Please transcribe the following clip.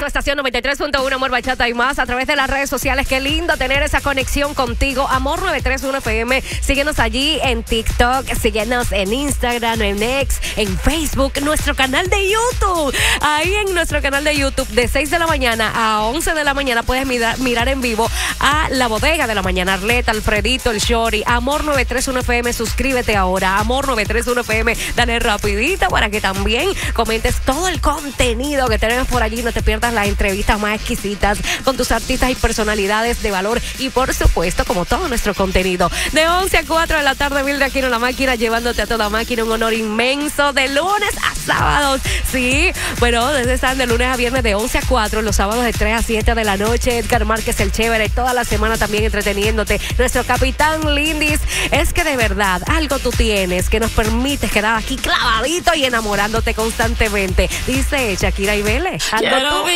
estación 93.1 Amor Bachata y más a través de las redes sociales. Qué lindo tener esa conexión contigo. Amor 931 FM. Síguenos allí en TikTok, síguenos en Instagram, en X, en Facebook, nuestro canal de YouTube. Ahí en nuestro canal de YouTube de 6 de la mañana a 11 de la mañana puedes mirar en vivo a La Bodega de la Mañana, Arleta, Alfredito, el Shori. Amor 931 FM, suscríbete ahora. Amor 931 FM, dale rapidito para que también comentes todo el contenido que tenemos por allí. No te pierdas las entrevistas más exquisitas con tus artistas y personalidades de valor. Y por supuesto, como todo nuestro contenido, de 11 a 4 de la tarde, Mildred aquí en La Máquina, llevándote a toda máquina un honor inmenso de lunes a sábados. Sí, bueno, desde están de lunes a viernes de 11 a 4, los sábados de 3 a 7 de la noche. Edgar Márquez, el chévere, toda la semana también entreteniéndote. Nuestro capitán Lindis, es que de verdad algo tú tienes que nos permite quedar aquí clavadito y enamorándote constantemente. Dice Shakira y Vélez. Quiero